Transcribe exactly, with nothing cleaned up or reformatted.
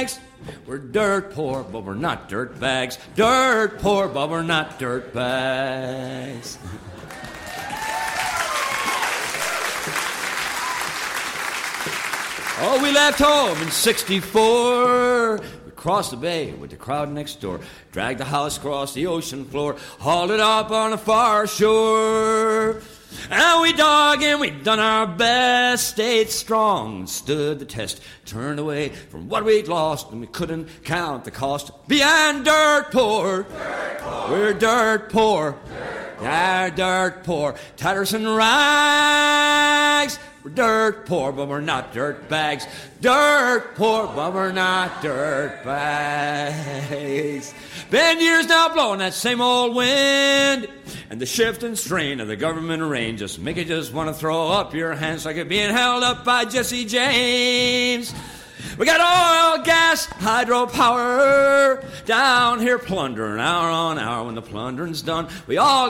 bags. We're dirt poor, but we're not dirt bags. Dirt poor, but we're not dirt bags. Oh, we left home in sixty-four. We crossed the bay with the crowd next door. Dragged the house across the ocean floor. Hauled it up on the far shore. And we dug and we done our best. Stayed strong, stood the test. Turned away from what we'd lost, and we couldn't count the cost. Being dirt poor. Dirt poor. We're dirt poor. Dirt poor. Yeah, dirt poor. Tatters and rags. We're dirt poor, but we're not dirt bags. Dirt poor, but we're not dirt bags. Been years now blowing that same old wind, and the shift and strain of the government reign just make you just want to throw up your hands like you're being held up by Jesse James. We got oil, gas, hydropower down here plundering hour on hour. When the plundering's done, we all